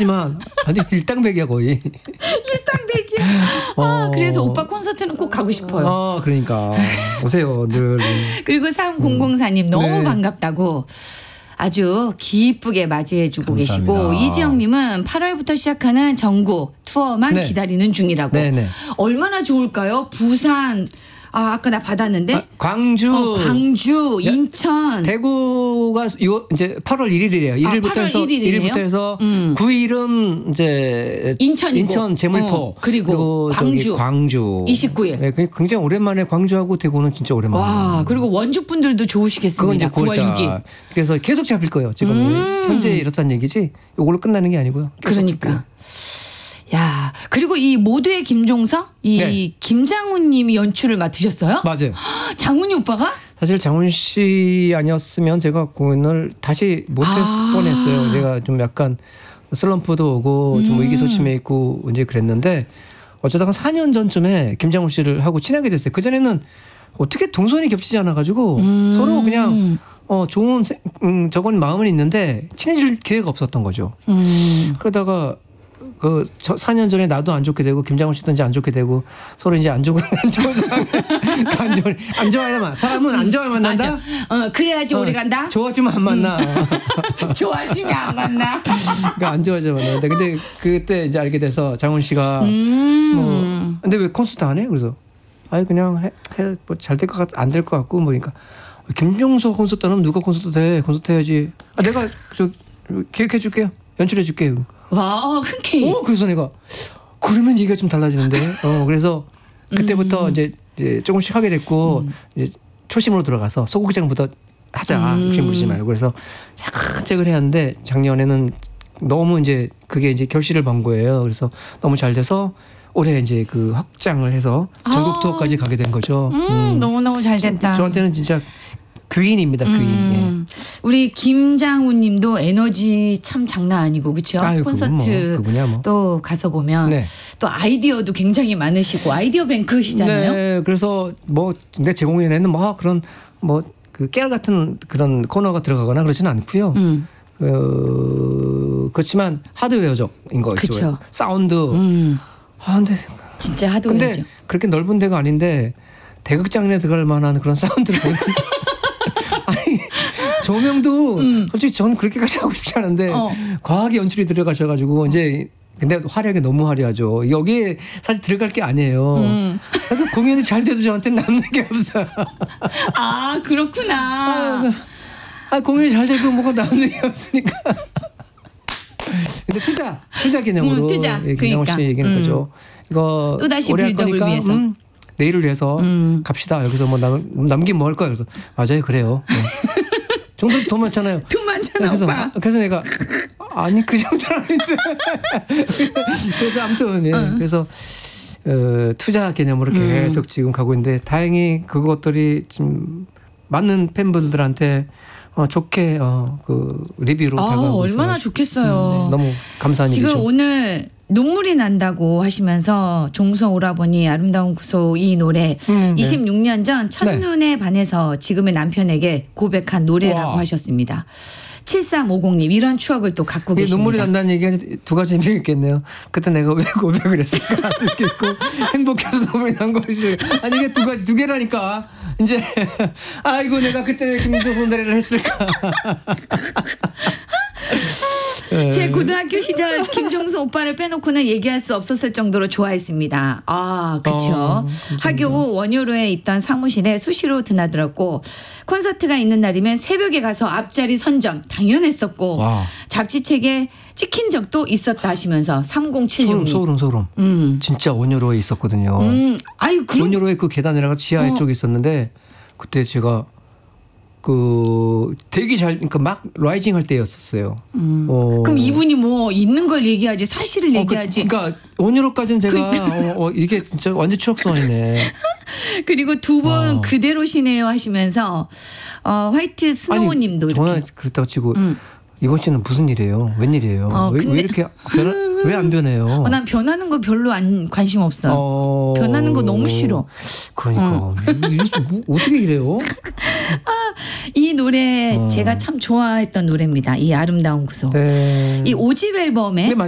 하지만 완전 일당백이야 거의. 일당백이야. 그래서 오빠 콘서트는 꼭 가고 싶어요. 그러니까 오세요 늘. 그리고 3004님 너무 네. 반갑다고 아주 기쁘게 맞이해주고 감사합니다. 계시고 이지영님은 8월부터 시작하는 전국 투어만 네. 기다리는 중이라고. 네네. 얼마나 좋을까요? 부산 아까 나 받았는데 광주, 광주, 인천, 대구가 이제 8월 1일이래요. 1일부터 8월 해서 1일이네요? 1일부터 해서 9일은 이제 인천이고. 인천 제물포 그리고 저기 광주. 광주 29일. 네, 굉장히 오랜만에 광주하고 대구는 진짜 오랜만에. 와 그리고 원주 분들도 좋으시겠습니다. 그건 이제 9월 6일. 그래서 계속 잡힐 거예요. 지금 현재 이렇다는 얘기지. 이걸로 끝나는 게 아니고요. 계속 그러니까. 야 그리고 이 모두의 김종서 이 네. 김장훈님이 연출을 맡으셨어요? 맞아요. 장훈이 오빠가? 사실 장훈 씨 아니었으면 제가 공연을 다시 못했을 뻔했어요. 제가 좀 약간 슬럼프도 오고 좀 의기소침해 있고 이제 그랬는데 어쩌다가 4년 전쯤에 김장훈 씨를 하고 친하게 됐어요. 그 전에는 어떻게 동선이 겹치지 않아가지고 서로 그냥 좋은 저건 마음은 있는데 친해질 기회가 없었던 거죠. 그러다가 그 4년 전에 나도 안 좋게 되고 김장훈 씨도 이제 안 좋게 되고 서로 이제 안 좋은 상황 안 좋아야만 사람은 안 좋아야 만난다. 그래야지 오래 간다. 좋아지면 안 만나. 좋아지면 안 만나. 그러니까 안 좋아지면 만나는데 근데 그때 이제 알게 돼서 장훈 씨가 근데 왜 콘서트 안 해? 그래서 아니 그냥 해 뭐 잘 될 것 같 안 될 것 같고 뭐 그러니까 김종서 콘서트 하면 누가 콘서트 돼? 콘서트 해야지. 내가 저 기획해 줄게요. 연출해 줄게요. 와, 흔쾌히. 그래서 내가 그러면 얘기가 좀 달라지는데. 그래서 그때부터 이제 조금씩 하게 됐고 이제 초심으로 들어가서 소극장부터 하자. 욕심 부리지 말고 그래서 약간씩을 해야 하는데 작년에는 너무 이제 그게 이제 결실을 본 거예요. 그래서 너무 잘 돼서 올해 이제 그 확장을 해서 전국 투어까지 가게 된 거죠. 너무너무 잘 됐다. 저한테는 진짜 귀인입니다. 귀인. 예. 우리 김장훈 님도 에너지 참 장난 아니고 그렇죠? 콘서트 그분이야 뭐. 또 가서 보면 네. 또 아이디어도 굉장히 많으시고 아이디어 뱅크시잖아요. 네. 그래서 뭐 근데 제 공연에는 뭐 그런 뭐 그 깨알 같은 그런 코너가 들어가거나 그러지는 않고요. 그렇지만 하드웨어적인 거 있죠. 사운드. 근데 진짜 하드웨어죠. 근데 그렇게 넓은 데가 아닌데 대극장에 들어갈 만한 그런 사운드를 아니 조명도 솔직히 저는 그렇게까지 하고 싶지 않은데 과하게 연출이 들어가셔가지고 이제 근데 화려하게 너무 화려하죠. 여기에 사실 들어갈 게 아니에요. 그래서 공연이 잘 돼도 저한테는 남는 게 없어요. 아 그렇구나. 공연이 잘 돼도 뭐가 남는 게 없으니까. 근데 투자 개념으로 김장훈 씨 얘기는 거죠. 이거 또 다시 올해 할 빌드업을 거니까 위해서. 내일을 위해서 갑시다. 여기서 뭐 남긴 뭐 할 거야. 그래서 맞아요, 그래요. 정도 씨 돈 많잖아요. 돈 많잖아, 오빠. 그래서 내가 아니 그 정도는 아닌데. 그래서 아무튼 그래서 투자 개념으로 계속 지금 가고 있는데 다행히 그것들이 좀 맞는 팬분들한테 좋게 그 리뷰로 다가오고 얼마나 있어요. 좋겠어요. 네, 너무 감사한 지금 일이죠. 오늘 눈물이 난다고 하시면서 종서 오라버니 아름다운 구소 이 노래 26년 전 첫눈에 반해서 지금의 남편에게 고백한 노래라고 하셨습니다. 7350님 이런 추억을 또 갖고 계십니다. 눈물이 난다는 얘기가 두 가지 의미가 있겠네요. 그때 내가 왜 고백을 했을까 듣겠고 행복해서 눈물이 난 것이 아니 이게 두 개라니까 이제 아이고 내가 그때 김종서 노래를 했을까. 제 고등학교 시절 김종서 오빠를 빼놓고는 얘기할 수 없었을 정도로 좋아했습니다. 그렇죠. 학교 후 원효로에 있던 사무실에 수시로 드나들었고 콘서트가 있는 날이면 새벽에 가서 앞자리 선점 당연했었고 잡지책에 찍힌 적도 있었다 하시면서 3076님. 소름. 진짜 원효로에 있었거든요. 원효로에 그 계단 내려가 지하 쪽에 있었는데 그때 제가 그 되게 그러니까 막 라이징 할 때였었어요. 그럼 이분이 뭐 있는 걸 얘기하지 사실을 얘기하지. 그러니까 원효로까지는 제가 이게 진짜 완전 추억 소환이네. 그리고 두 분 그대로시네요 하시면서 화이트 스노우님도 이렇게. 저는 그렇다고 치고 이번 씨는 무슨 일이에요? 웬일이에요? 왜 이렇게 왜 안 변해요? 난 변하는 거 별로 관심 없어. 변하는 거 너무 싫어. 그러니까 어떻게 이래요? 이 노래 제가 참 좋아했던 노래입니다. 이 아름다운 구소. 네. 이 5집 앨범에